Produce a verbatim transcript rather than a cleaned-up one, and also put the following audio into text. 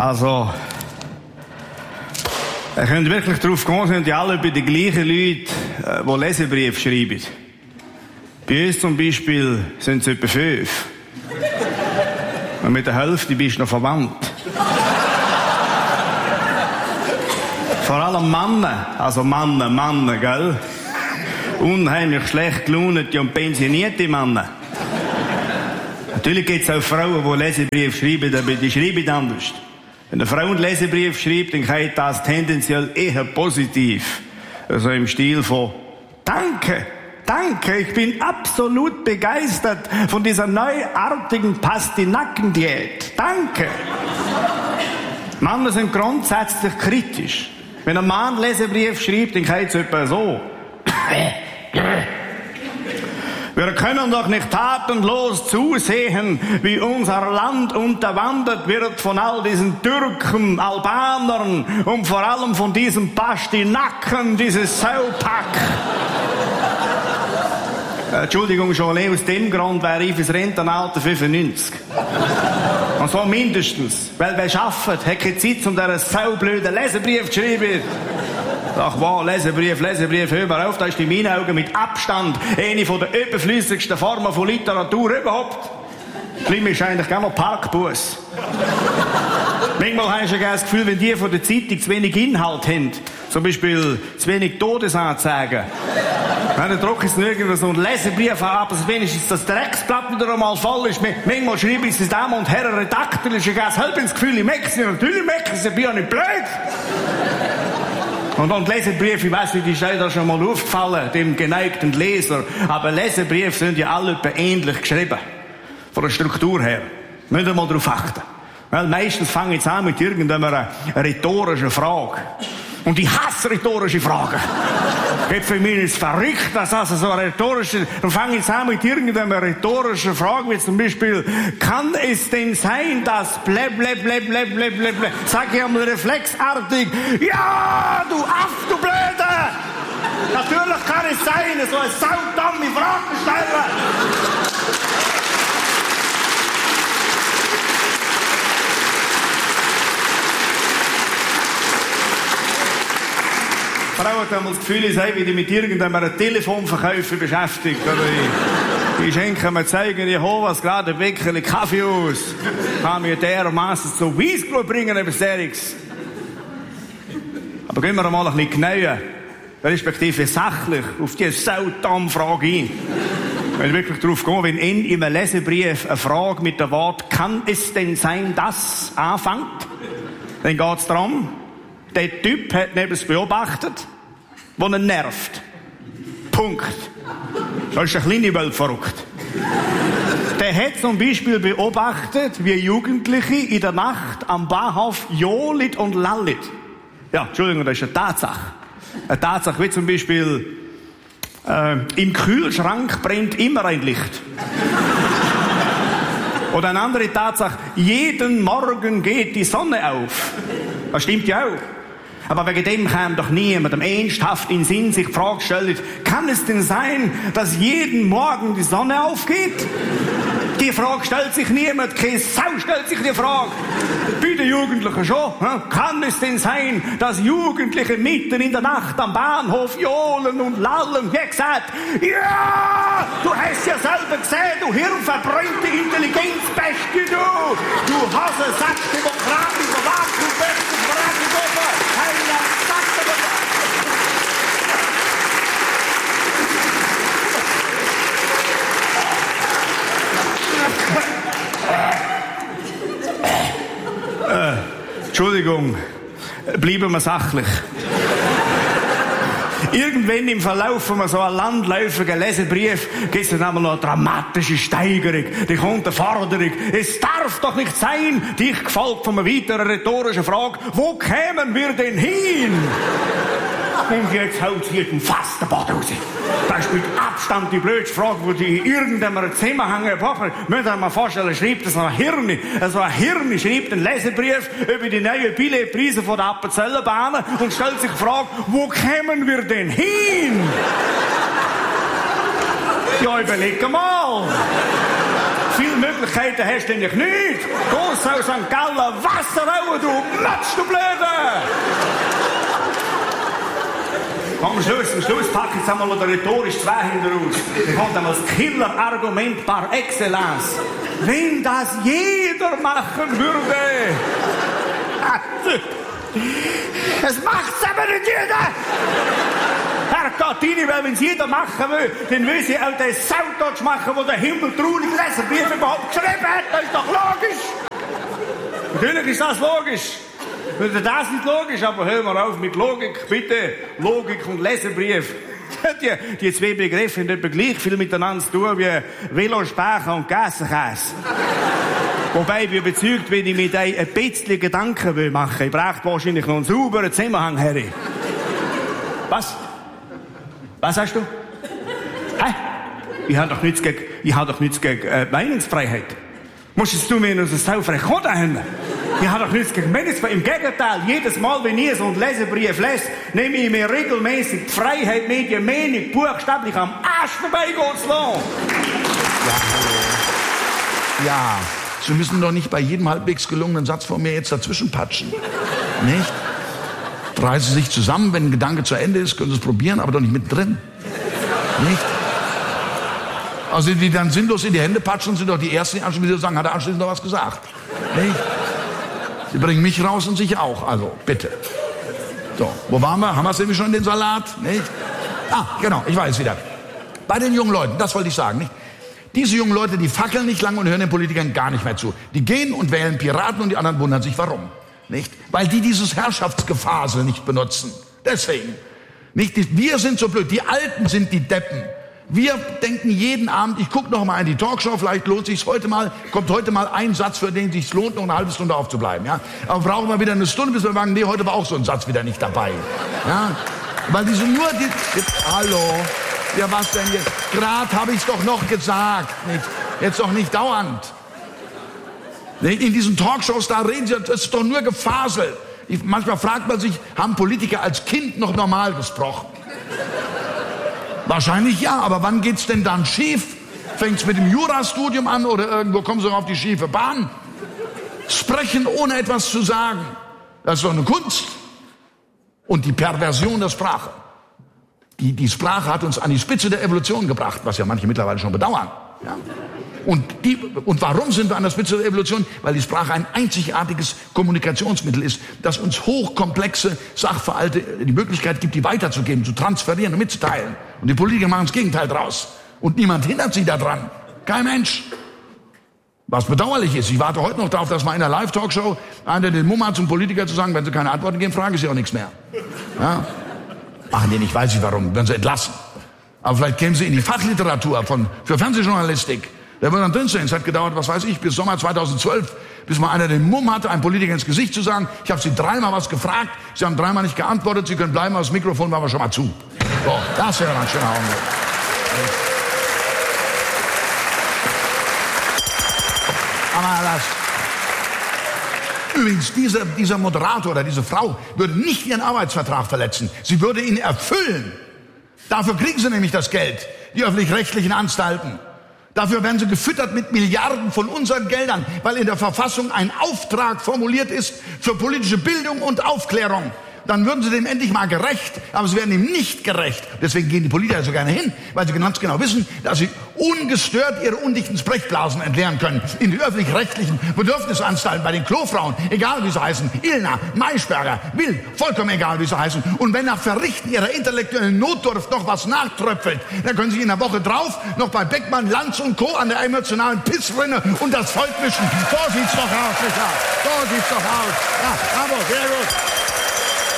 Also, ihr könnt wirklich darauf gehen, sind ja alle bei den gleichen Leuten, die Leserbriefe schreiben. Bei uns zum Beispiel sind es etwa fünf. Und mit der Hälfte bist du noch verwandt. Vor allem Männer, also Männer, Männer, gell? Unheimlich schlecht gelaunete und pensionierte Männer. Natürlich gibt es auch Frauen, die Leserbriefe schreiben, aber die schreiben anders. Wenn eine Frau einen Leserbrief schreibt, dann geht das tendenziell eher positiv. Also im Stil von Danke, danke, ich bin absolut begeistert von dieser neuartigen Pastinakendiät. Danke. Männer sind grundsätzlich kritisch. Wenn ein Mann einen Leserbrief schreibt, dann geht es etwa so. Wir können doch nicht tatenlos zusehen, wie unser Land unterwandert wird von all diesen Türken, Albanern und vor allem von diesem Pastinaken, dieses Saupack. äh, Entschuldigung, schon allein aus dem Grund wäre ich fürs Rentenalter fünfundneunzig. Und so mindestens. Weil wer arbeitet, hat keine Zeit, um diesen saublöden Leserbrief zu schreiben. Ach wow, Leserbrief, Leserbrief, hör mal auf, da ist in meinen Augen mit Abstand eine von der überflüssigsten Formen von Literatur überhaupt. Schlimm ist eigentlich gar noch Parkbus. Manchmal habe ich ja das Gefühl, wenn die von der Zeitung zu wenig Inhalt haben, zum Beispiel zu wenig Todesanzeigen, dann drucken sie nirgendwo so einen Leserbrief ab, dass wenigstens das Drecksblatt wieder einmal voll ist. Manchmal schreibe ich es Damen und Herren Redakteur, ich habe selber das Gefühl, ich merke sie, natürlich merke ich sie, ich bin ja nicht blöd. Und dann Leserbriefe, ich weiss nicht, ist euch da schon mal aufgefallen, dem geneigten Leser. Aber Leserbriefe sind ja alle ähnlich geschrieben. Von der Struktur her. Müsst ihr mal darauf achten. Weil meistens fangen jetzt an mit irgendeiner rhetorischen Frage. Und ich hasse rhetorische Fragen. Geht für mich ist verrückt, dass also so eine rhetorische, dann fange ich an mit irgendeiner rhetorischen Frage, wie zum Beispiel, kann es denn sein, dass blä, blä, blä, blä, blä, blä, blä, sag ich einmal reflexartig, ja, du Aff, du Blöde! Natürlich kann es sein, so eine saudumme Frage stellen. Frauen haben das Gefühl, ich sei wieder mit irgendeinem Telefonverkäufer beschäftigt. Oder ich, ich schenke mir zeigen, ich hole was gerade ein Becken Kaffee aus. Kann mir dermaßen zu Weissglut bringen, etwas Seriges. Aber gehen wir mal ein bisschen genauer, respektive sachlich, auf diese Saudamm-Frage ein. Wenn wir wirklich darauf gehen, wenn in einem Leserbrief eine Frage mit dem Wort «Kann es denn sein, dass?» anfängt, dann geht es darum, der Typ hat etwas beobachtet, das ihn nervt. Punkt. Da ist eine kleine Welt verrückt. Der hat zum Beispiel beobachtet, wie Jugendliche in der Nacht am Bahnhof johlit und lallit. Ja, Entschuldigung, das ist eine Tatsache. Eine Tatsache wie zum Beispiel, äh, im Kühlschrank brennt immer ein Licht. Oder eine andere Tatsache, jeden Morgen geht die Sonne auf. Das stimmt ja auch. Aber wegen dem kam doch niemandem ernsthaft in den Sinn, sich die Frage stellt, kann es denn sein, dass jeden Morgen die Sonne aufgeht? Die Frage stellt sich niemand, keine Sau stellt sich die Frage. Bei den Jugendlichen schon. Kann es denn sein, dass Jugendliche mitten in der Nacht am Bahnhof johlen und lallen? Wie gesagt, ja, du hast ja selber gesehen, du hirnverbrannte Intelligenzbestie, du. Du Hasensack, demokratischer Vakuumbestie, Verratendober. Äh, Entschuldigung, bleiben wir sachlich. Irgendwann im Verlauf von so einem landläufigen Leserbrief gibt es dann einmal noch eine dramatische Steigerung. Die kommt eine Forderung. Es darf doch nicht sein, dich gefolgt von einer weiteren rhetorischen Frage, wo kämen wir denn hin? Und jetzt haut sie den fasten Bad raus. Das ist mit Abstand die blödste Frage, wo die in irgendeinem Zusammenhang epochen. Müsst ihr mal vorstellen, schreibt das ein Hirn. Also ein Hirn schreibt einen Leserbrief über die neuen Billetpreise von der Appenzellenbahn und stellt sich die Frage, wo kämen wir denn hin? Ja, überleg mal. Viel möglich Möglichkeiten hast du nämlich nicht. Gehst aus Sankt Gallen, Wasser raus, du Matsch, du Blöde! Am Schluss, am Schluss pack ich jetzt einmal noch rhetorisch zwei hinten raus. Ich habe einmal das Killer-Argument par excellence. Wenn das jeder machen würde. Es macht's aber nicht jeder! Herrgott, weil wenn es jeder machen will, dann will sie auch den Sautotsch machen, der den Himmel traurig Leserbrief überhaupt geschrieben hat. Das ist doch logisch. Natürlich ist das logisch. Das ist nicht logisch, aber hören wir auf mit Logik, bitte. Logik und Leserbrief. Die, die zwei Begriffe haben etwa gleich viel miteinander zu tun wie Velospeicher und Gassenkäse. Wobei ich bin überzeugt, wenn ich mit euch ein bisschen Gedanken will machen will, ich brauche wahrscheinlich noch einen sauberen Zusammenhang, Harry. Was? Was hast du? Hä? Ich habe doch nichts gegen, ich habe doch nichts gegen äh, Meinungsfreiheit. Musstest du mir noch so frech haben? Ich habe doch nichts gegen Meinungsfreiheit. Im Gegenteil, jedes Mal, wenn ich so einen Leserbrief lese, nehme ich mir regelmäßig die Freiheit, Medien, Meinung, buchstäblich am Arsch vorbeigehen zu lassen. Ja, ja. Sie müssen doch nicht bei jedem halbwegs gelungenen Satz von mir jetzt dazwischen patschen. Nicht? Reißen Sie sich zusammen, wenn ein Gedanke zu Ende ist, können Sie es probieren, aber doch nicht mittendrin. Nicht? Also die dann sinnlos in die Hände patschen, sind doch die Ersten, die anschließend sagen, hat er anschließend noch was gesagt. Nicht? Sie bringen mich raus und sich auch, also bitte. So, wo waren wir? Haben wir es nämlich schon, den Salat? Nicht? Ah, genau, ich weiß wieder. Bei den jungen Leuten, das wollte ich sagen, nicht? Diese jungen Leute, die fackeln nicht lang und hören den Politikern gar nicht mehr zu. Die gehen und wählen Piraten und die anderen wundern sich, warum. Nicht? Weil die dieses Herrschaftsgefasel nicht benutzen. Deswegen. Nicht? Wir sind so blöd. Die Alten sind die Deppen. Wir denken jeden Abend, ich gucke noch mal in die Talkshow, vielleicht lohnt sich's heute mal, kommt heute mal ein Satz, für den sich's lohnt, noch eine halbe Stunde aufzubleiben. Ja? Aber brauchen wir wieder eine Stunde, bis wir sagen, nee, heute war auch so ein Satz wieder nicht dabei. Ja? Weil die sind nur die... Jetzt, hallo... Ja, was denn jetzt? Gerade habe ich es doch noch gesagt. Nicht? Jetzt doch nicht dauernd. Nicht? In diesen Talkshows, da reden sie, das ist doch nur Gefasel. Ich, manchmal fragt man sich, haben Politiker als Kind noch normal gesprochen? Wahrscheinlich ja, aber wann geht's denn dann schief? Fängt's mit dem Jurastudium an oder irgendwo kommen sie auf die schiefe Bahn? Sprechen ohne etwas zu sagen, das ist doch eine Kunst. Und die Perversion der Sprache. Die, die Sprache hat uns an die Spitze der Evolution gebracht, was ja manche mittlerweile schon bedauern. Ja. Und, die, und warum sind wir an der Spitze der Evolution? Weil die Sprache ein einzigartiges Kommunikationsmittel ist, das uns hochkomplexe Sachverhalte die Möglichkeit gibt, die weiterzugeben, zu transferieren und mitzuteilen. Und die Politiker machen das Gegenteil draus. Und niemand hindert sie daran. Kein Mensch. Was bedauerlich ist, ich warte heute noch darauf, dass mal in einer Live-Talkshow einer den Mumm hat, zum Politiker zu sagen, wenn sie keine Antworten geben, fragen sie auch nichts mehr. Ja. Machen die nicht, weiß ich warum, werden sie entlassen. Aber vielleicht kämen sie in die Fachliteratur von, für Fernsehjournalistik. Da würde dann drinstehen, es hat gedauert, was weiß ich, bis Sommer zweitausendzwölf, bis mal einer den Mumm hatte, einem Politiker ins Gesicht zu sagen, ich habe Sie dreimal was gefragt, Sie haben dreimal nicht geantwortet, Sie können bleiben, aber das Mikrofon machen wir schon mal zu. So, das wäre ein schöner Augenblick. Aber das... Übrigens, dieser, dieser Moderator oder diese Frau würde nicht ihren Arbeitsvertrag verletzen. Sie würde ihn erfüllen. Dafür kriegen sie nämlich das Geld, die öffentlich-rechtlichen Anstalten. Dafür werden sie gefüttert mit Milliarden von unseren Geldern, weil in der Verfassung ein Auftrag formuliert ist für politische Bildung und Aufklärung. Dann würden sie dem endlich mal gerecht, aber sie werden ihm nicht gerecht. Deswegen gehen die Politiker so gerne hin, weil sie ganz genau wissen, dass sie ungestört ihre undichten Sprechblasen entleeren können. In den öffentlich-rechtlichen Bedürfnisanstalten, bei den Klofrauen, egal wie sie heißen, Illner, Maischberger, Will, vollkommen egal wie sie heißen. Und wenn nach Verrichten ihrer intellektuellen Notdurft noch was nachtröpfelt, dann können sie in der Woche drauf noch bei Beckmann, Lanz und Co. an der emotionalen Pissrinne und das Volk mischen. So sieht's doch aus, nicht wahr? So sieht's doch aus. Ja, bravo, sehr gut.